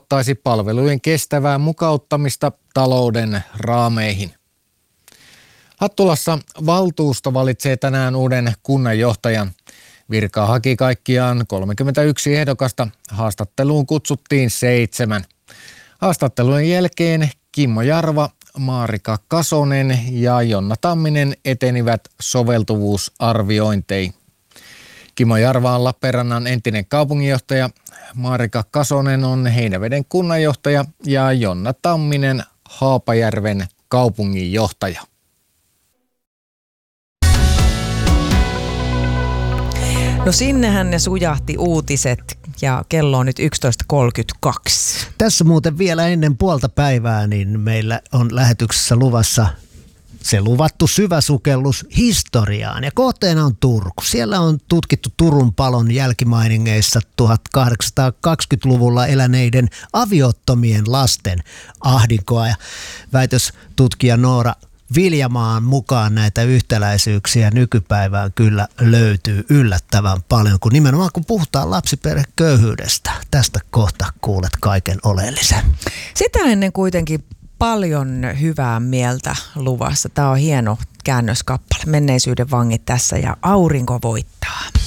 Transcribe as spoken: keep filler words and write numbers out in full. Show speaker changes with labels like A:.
A: helpottaisi palvelujen kestävää mukauttamista talouden raameihin. Hattulassa valtuusto valitsee tänään uuden kunnanjohtajan. Virkaa haki kaikkiaan kolmekymmentäyksi ehdokasta. Haastatteluun kutsuttiin seitsemän. Haastattelujen jälkeen Kimmo Jarva, Maarika Kasonen ja Jonna Tamminen etenivät soveltuvuusarviointeihin. Kimmo Jarva on Lappeenrannan entinen kaupunginjohtaja, Maarika Kasonen on Heinäveden kunnanjohtaja ja Jonna Tamminen Haapajärven kaupunginjohtaja.
B: No sinnehän ne sujahti uutiset ja kello on nyt yksitoista kolmekymmentäkaksi.
C: Tässä muuten vielä ennen puolta päivää niin meillä on lähetyksessä luvassa se luvattu syväsukellus historiaan ja kohteena on Turku. Siellä on tutkittu Turun palon jälkimainingeissa tuhatkahdeksansataakaksikymmentäluvulla eläneiden aviottomien lasten ahdinkoa ja väitöstutkija Noora Viljamaan mukaan näitä yhtäläisyyksiä nykypäivään kyllä löytyy yllättävän paljon, kun nimenomaan kun puhutaan lapsiperheköyhyydestä. Tästä kohta kuulet kaiken oleellisen.
B: Sitä ennen kuitenkin paljon hyvää mieltä luvassa. Tämä on hieno käännöskappale. Menneisyyden vangit tässä ja aurinko voittaa.